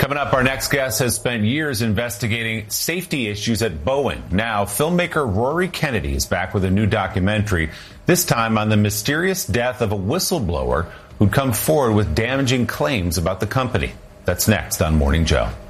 Coming up, our next guest has spent years investigating safety issues at Boeing. Now, filmmaker Rory Kennedy is back with a new documentary, this time on the mysterious death of a whistleblower who'd come forward with damaging claims about the company. That's next on Morning Joe.